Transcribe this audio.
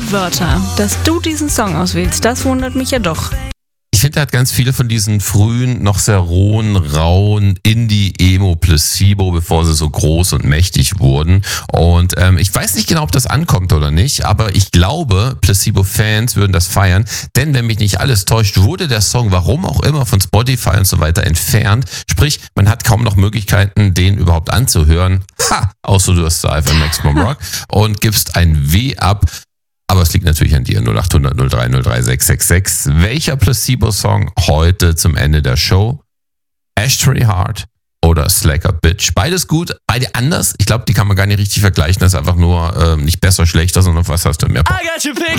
Wörter. Dass du diesen Song auswählst, das wundert mich ja doch. Ich finde, er hat ganz viele von diesen frühen, noch sehr rohen, rauen Indie-Emo-Placebo, bevor sie so groß und mächtig wurden. Und ich weiß nicht genau, ob das ankommt oder nicht, aber ich glaube, Placebo-Fans würden das feiern. Denn wenn mich nicht alles täuscht, wurde der Song, warum auch immer, von Spotify und so weiter entfernt. Sprich, man hat kaum noch Möglichkeiten, den überhaupt anzuhören. Außer du hast Cypher Maximum Rock und gibst ein W ab. Aber es liegt natürlich an dir, 0800 03 03 666. Welcher Placebo-Song heute zum Ende der Show? Ashtray Heart oder Slacker Bitch? Beides gut, beide anders. Ich glaube, die kann man gar nicht richtig vergleichen. Das ist einfach nur nicht besser, schlechter, sondern was hast du mehr? I got your picture.